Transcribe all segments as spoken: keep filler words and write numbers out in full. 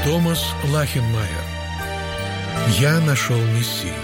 Томас Лахенмайер. «Я нашел Мессию».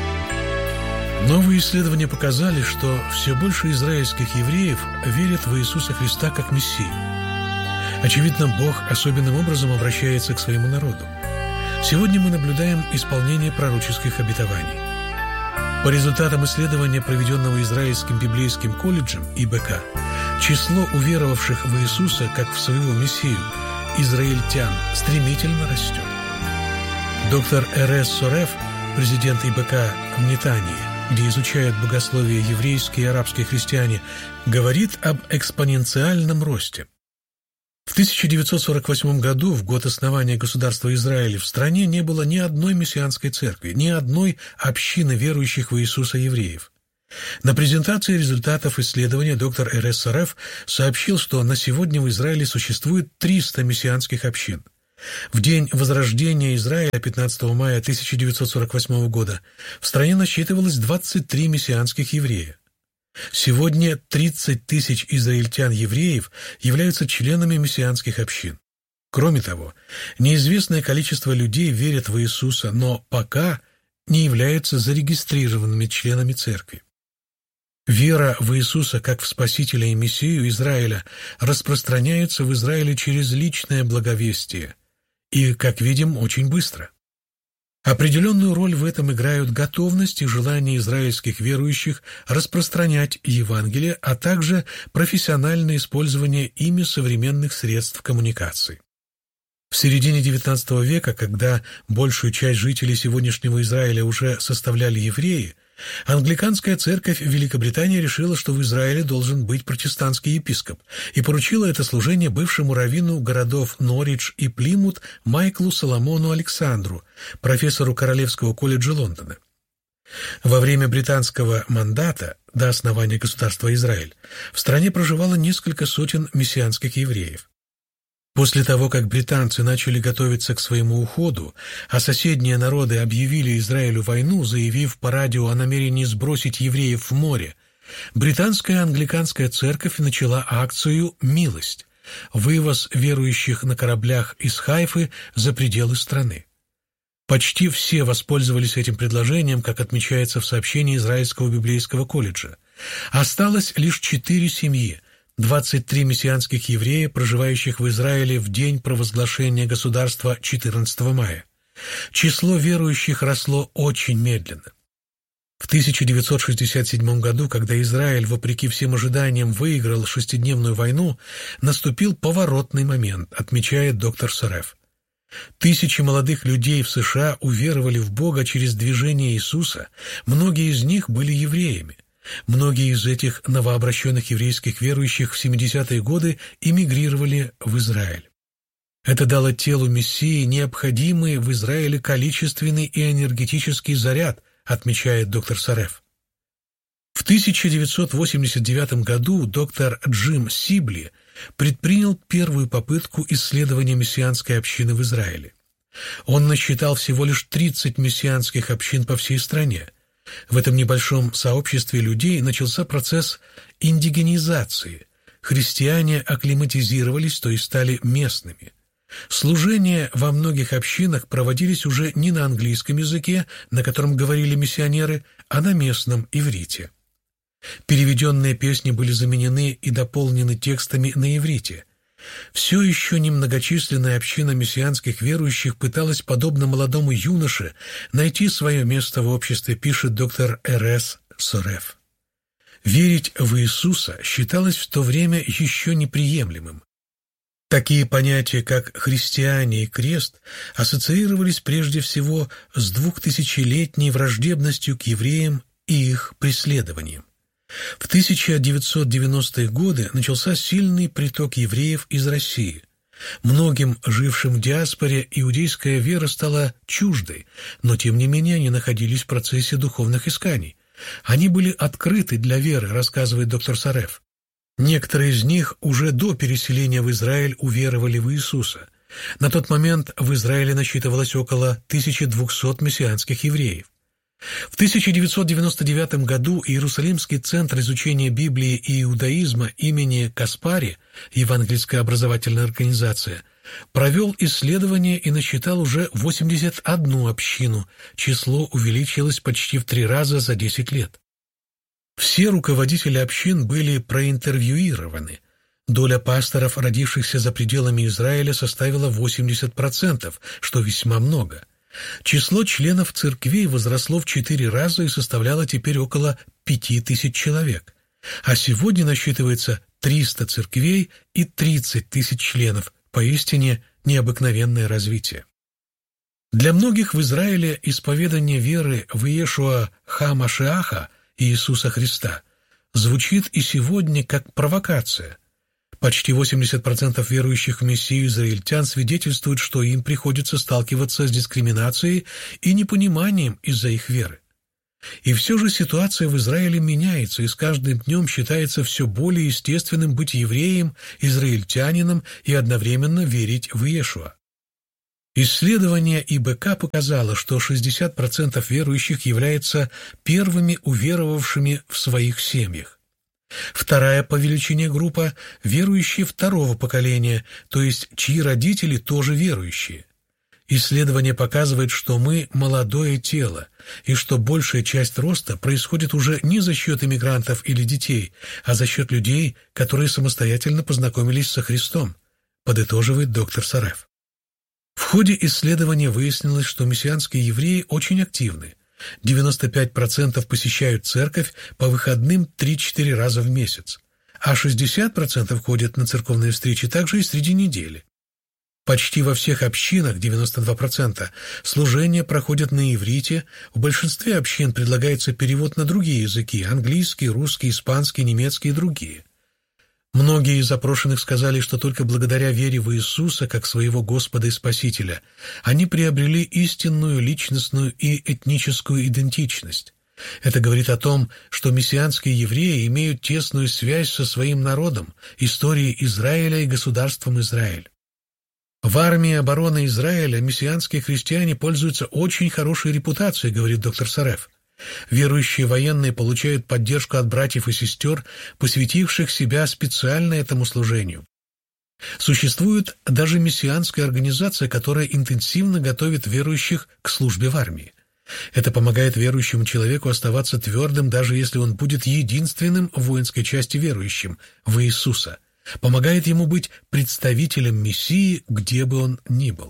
Новые исследования показали, что все больше израильских евреев верят в Иисуса Христа как Мессию. Очевидно, Бог особенным образом обращается к своему народу. Сегодня мы наблюдаем исполнение пророческих обетований. По результатам исследования, проведенного Израильским библейским колледжем И Бэ Ка, число уверовавших в Иисуса как в своего Мессию израильтян стремительно растет. Доктор Эрес Сореф, президент И Бэ Ка в Нетании, где изучают богословие еврейские и арабские христиане, говорит об экспоненциальном росте. В тысяча девятьсот сорок восьмом году, в год основания государства Израиль, в стране не было ни одной мессианской церкви, ни одной общины верующих в Иисуса евреев. На презентации результатов исследования доктор Эрес Сореф сообщил, что на сегодня в Израиле существует триста мессианских общин. В день возрождения Израиля, пятнадцатого мая тысяча девятьсот сорок восьмого года, в стране насчитывалось двадцать три мессианских еврея. Сегодня тридцать тысяч израильтян-евреев являются членами мессианских общин. Кроме того, неизвестное количество людей верят в Иисуса, но пока не являются зарегистрированными членами церкви. Вера в Иисуса как в Спасителя и Мессию Израиля распространяется в Израиле через личное благовестие и, как видим, очень быстро. Определенную роль в этом играют готовность и желание израильских верующих распространять Евангелие, а также профессиональное использование ими современных средств коммуникации. В середине девятнадцатого века, когда большую часть жителей сегодняшнего Израиля уже составляли евреи, англиканская церковь в Великобритании решила, что в Израиле должен быть протестантский епископ, и поручила это служение бывшему раввину городов Норвич и Плимут Майклу Соломону Александру, профессору Королевского колледжа Лондона. Во время британского мандата до основания государства Израиль в стране проживало несколько сотен мессианских евреев. После того, как британцы начали готовиться к своему уходу, а соседние народы объявили Израилю войну, заявив по радио о намерении сбросить евреев в море, британская англиканская церковь начала акцию «Милость» – вывоз верующих на кораблях из Хайфы за пределы страны. Почти все воспользовались этим предложением, как отмечается в сообщении Израильского библейского колледжа. Осталось лишь четыре семьи, двадцать три мессианских еврея, проживающих в Израиле в день провозглашения государства четырнадцатого мая. Число верующих росло очень медленно. В тысяча девятьсот шестьдесят седьмом году, когда Израиль, вопреки всем ожиданиям, выиграл шестидневную войну, наступил поворотный момент, отмечает доктор Сореф. Тысячи молодых людей в США уверовали в Бога через движение Иисуса, многие из них были евреями. Многие из этих новообращенных еврейских верующих в семидесятые годы эмигрировали в Израиль. Это дало телу Мессии необходимый в Израиле количественный и энергетический заряд, отмечает доктор Сореф. В тысяча девятьсот восемьдесят девятом году доктор Джим Сибли предпринял первую попытку исследования мессианской общины в Израиле. Он насчитал всего лишь тридцать мессианских общин по всей стране. В этом небольшом сообществе людей начался процесс индигенизации. Христиане акклиматизировались, то есть стали местными. Служения во многих общинах проводились уже не на английском языке, на котором говорили миссионеры, а на местном иврите. Переведенные песни были заменены и дополнены текстами на иврите. Все еще немногочисленная община мессианских верующих пыталась, подобно молодому юноше, найти свое место в обществе, пишет доктор Эрес Сореф. Верить в Иисуса считалось в то время еще неприемлемым. Такие понятия, как «христиане» и «крест», ассоциировались прежде всего с двухтысячелетней враждебностью к евреям и их преследованием. В тысяча девятьсот девяностые годы начался сильный приток евреев из России. Многим, жившим в диаспоре, иудейская вера стала чуждой, но тем не менее они находились в процессе духовных исканий. Они были открыты для веры, рассказывает доктор Сореф. Некоторые из них уже до переселения в Израиль уверовали в Иисуса. На тот момент в Израиле насчитывалось около тысячи двухсот мессианских евреев. В тысяча девятьсот девяносто девятом году Иерусалимский центр изучения Библии и иудаизма имени Каспари, евангельская образовательная организация, провел исследование и насчитал уже восемьдесят одну общину, число увеличилось почти в три раза за десять лет. Все руководители общин были проинтервьюированы. Доля пасторов, родившихся за пределами Израиля, составила восемьдесят процентов, что весьма много. Число членов церквей возросло в четыре раза и составляло теперь около пяти тысяч человек. А сегодня насчитывается триста церквей и тридцать тысяч членов, поистине необыкновенное развитие. Для многих в Израиле исповедание веры в Иешуа ха-Машиаха, Иисуса Христа, звучит и сегодня как провокация. Почти восемьдесят процентов верующих в Мессию израильтян свидетельствуют, что им приходится сталкиваться с дискриминацией и непониманием из-за их веры. И все же ситуация в Израиле меняется, и с каждым днем считается все более естественным быть евреем, израильтянином и одновременно верить в Иешуа. Исследование И Бэ Ка показало, что шестьдесят процентов верующих являются первыми уверовавшими в своих семьях. Вторая по величине группа – верующие второго поколения, то есть чьи родители тоже верующие. Исследование показывает, что мы – молодое тело, и что большая часть роста происходит уже не за счет иммигрантов или детей, а за счет людей, которые самостоятельно познакомились со Христом, подытоживает доктор Сареф. В ходе исследования выяснилось, что мессианские евреи очень активны. девяносто пять процентов посещают церковь по выходным три-четыре раза в месяц, а шестьдесят процентов ходят на церковные встречи также и среди недели. Почти во всех общинах, девяносто два процента, служения проходят на иврите, в большинстве общин предлагается перевод на другие языки – английский, русский, испанский, немецкий и другие. Многие из опрошенных сказали, что только благодаря вере в Иисуса как своего Господа и Спасителя они приобрели истинную личностную и этническую идентичность. Это говорит о том, что мессианские евреи имеют тесную связь со своим народом, историей Израиля и государством Израиль. В армии обороны Израиля мессианские христиане пользуются очень хорошей репутацией, говорит доктор Сареф. Верующие военные получают поддержку от братьев и сестер, посвятивших себя специально этому служению. Существует даже мессианская организация, которая интенсивно готовит верующих к службе в армии. Это помогает верующему человеку оставаться твердым, даже если он будет единственным в воинской части верующим в Иисуса. Помогает ему быть представителем Мессии, где бы он ни был.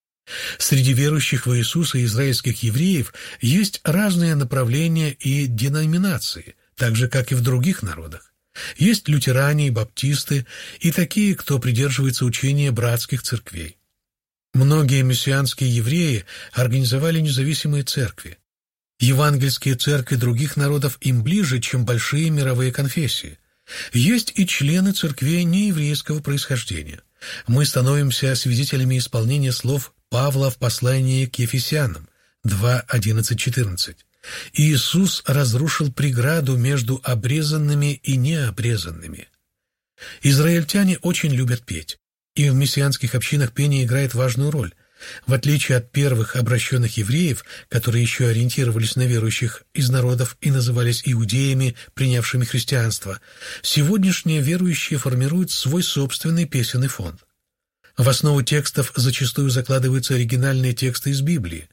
Среди верующих в Иисуса израильских евреев есть разные направления и деноминации, так же, как и в других народах. Есть лютеране и баптисты, и такие, кто придерживается учения братских церквей. Многие мессианские евреи организовали независимые церкви. Евангельские церкви других народов им ближе, чем большие мировые конфессии. Есть и члены церквей нееврейского происхождения. Мы становимся свидетелями исполнения слов Павла в послании к Ефесянам два одиннадцать четырнадцать. Иисус разрушил преграду между обрезанными и необрезанными. Израильтяне очень любят петь, и в мессианских общинах пение играет важную роль. В отличие от первых обращенных евреев, которые еще ориентировались на верующих из народов и назывались иудеями, принявшими христианство, сегодняшние верующие формируют свой собственный песенный фонд. В основу текстов зачастую закладываются оригинальные тексты из Библии.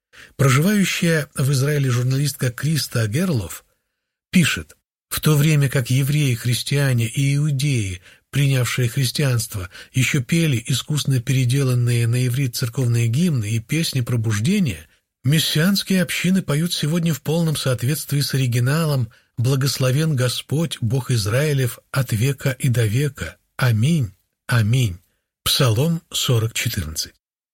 Проживающая в Израиле журналистка Криста Герлов пишет: «В то время как евреи, христиане и иудеи, принявшие христианство, еще пели искусно переделанные на иврит церковные гимны и песни пробуждения, мессианские общины поют сегодня в полном соответствии с оригиналом «Благословен Господь, Бог Израилев, от века и до века. Аминь, аминь». Псалом сорок четырнадцать.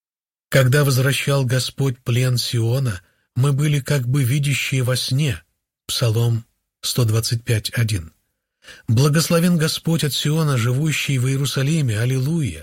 «Когда возвращал Господь плен Сиона, мы были как бы видящие во сне». Псалом сто двадцать пять один. «Благословен Господь от Сиона, живущий в Иерусалиме. Аллилуйя».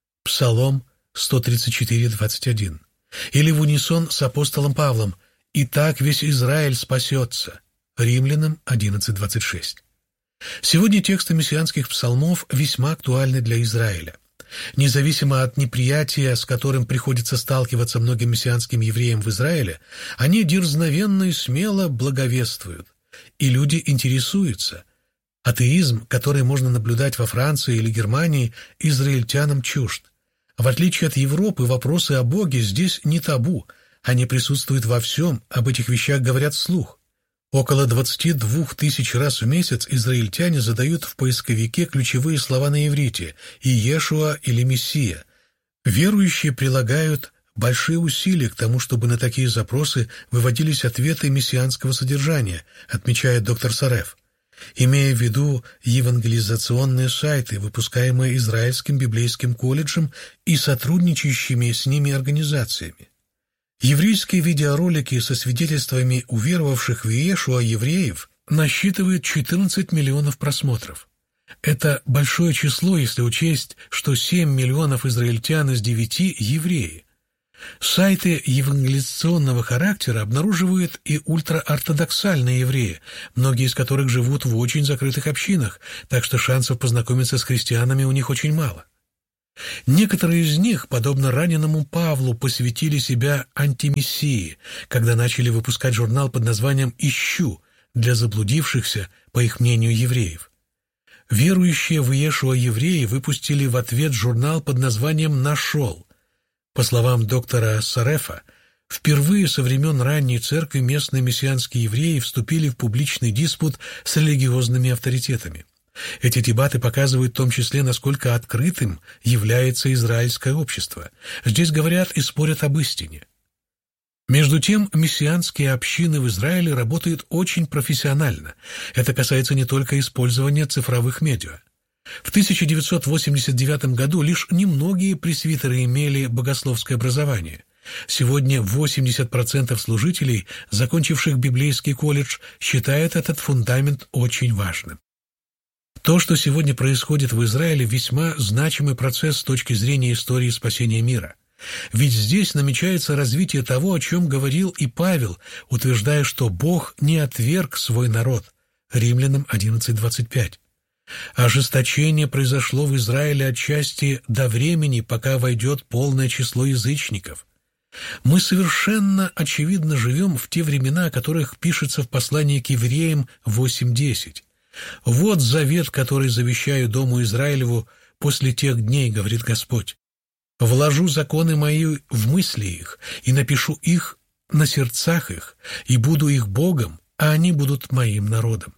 Псалом сто тридцать четыре двадцать один. Или в унисон с апостолом Павлом: «И так весь Израиль спасется». Римлянам одиннадцать двадцать шесть. Сегодня тексты мессианских псалмов весьма актуальны для Израиля. Независимо от неприятия, с которым приходится сталкиваться многим мессианским евреям в Израиле, они дерзновенно и смело благовествуют, и люди интересуются. Атеизм, который можно наблюдать во Франции или Германии, израильтянам чужд. В отличие от Европы, вопросы о Боге здесь не табу, они присутствуют во всем, об этих вещах говорят вслух. Около двадцати двух тысяч раз в месяц израильтяне задают в поисковике ключевые слова на иврите «Иешуа» или «Мессия». Верующие прилагают большие усилия к тому, чтобы на такие запросы выводились ответы мессианского содержания, отмечает доктор Сареф, имея в виду евангелизационные сайты, выпускаемые Израильским библейским колледжем и сотрудничающими с ними организациями. Еврейские видеоролики со свидетельствами уверовавших в Иешуа евреев насчитывают четырнадцать миллионов просмотров. Это большое число, если учесть, что семь миллионов израильтян из девяти – евреи. Сайты евангелизационного характера обнаруживают и ультраортодоксальные евреи, многие из которых живут в очень закрытых общинах, так что шансов познакомиться с христианами у них очень мало. Некоторые из них, подобно раненому Павлу, посвятили себя антимессии, когда начали выпускать журнал под названием «Ищу» для заблудившихся, по их мнению, евреев. Верующие в Иешуа евреи выпустили в ответ журнал под названием «Нашел». По словам доктора Сарефа, впервые со времен ранней церкви местные мессианские евреи вступили в публичный диспут с религиозными авторитетами. Эти дебаты показывают в том числе, насколько открытым является израильское общество. Здесь говорят и спорят об истине. Между тем, мессианские общины в Израиле работают очень профессионально. Это касается не только использования цифровых медиа. В тысяча девятьсот восемьдесят девятом году лишь немногие пресвитеры имели богословское образование. Сегодня восемьдесят процентов служителей, закончивших библейский колледж, считают этот фундамент очень важным. То, что сегодня происходит в Израиле, весьма значимый процесс с точки зрения истории спасения мира. Ведь здесь намечается развитие того, о чем говорил и Павел, утверждая, что Бог не отверг свой народ. Римлянам одиннадцать двадцать пять. Ожесточение произошло в Израиле отчасти до времени, пока войдет полное число язычников. Мы совершенно очевидно живем в те времена, о которых пишется в послании к евреям восемь десять. «Вот завет, который завещаю дому Израилеву после тех дней, говорит Господь. Вложу законы мои в мысли их, и напишу их на сердцах их, и буду их Богом, а они будут моим народом».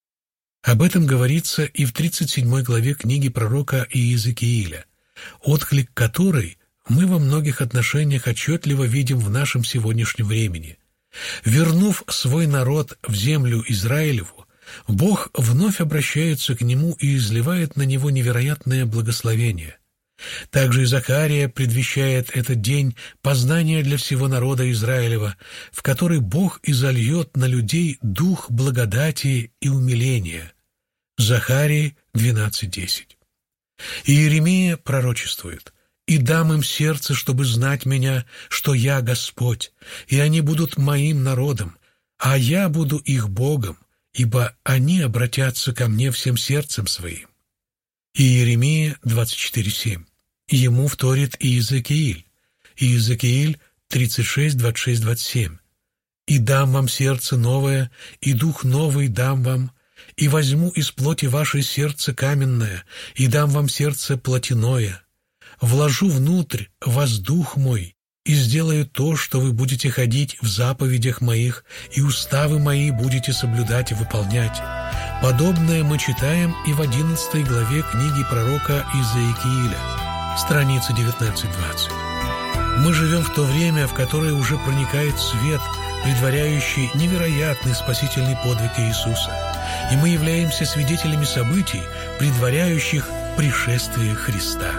Об этом говорится и в тридцать седьмой главе книги пророка Иезекииля, отклик которой мы во многих отношениях отчетливо видим в нашем сегодняшнем времени. Вернув свой народ в землю Израилеву, Бог вновь обращается к нему и изливает на него невероятное благословение. Также и Захария предвещает этот день познания для всего народа Израилева, в который Бог изольет на людей дух благодати и умиления. Захарии двенадцать десять. И Иеремия пророчествует: «И дам им сердце, чтобы знать меня, что я Господь, и они будут моим народом, а я буду их Богом, ибо они обратятся ко мне всем сердцем своим». И Иеремия двадцать четыре семь. Ему вторит Иезекииль. Иезекииль тридцать шесть двадцать шесть двадцать семь. «И дам вам сердце новое, и дух новый дам вам, и возьму из плоти вашей сердце каменное, и дам вам сердце плотяное. Вложу внутрь вас дух мой, и сделаю то, что вы будете ходить в заповедях моих, и уставы мои будете соблюдать и выполнять». Подобное мы читаем и в одиннадцатой главе книги пророка Иезекииля, страница девятнадцать двадцать. Мы живем в то время, в которое уже проникает свет, предваряющий невероятный спасительный подвиг Иисуса, и мы являемся свидетелями событий, предваряющих пришествие Христа.